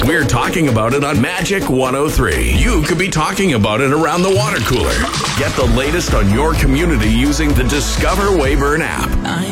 We're talking about it on Magic 103. You could be talking about it around the water cooler. Get the latest on your community using the Discover Weyburn app.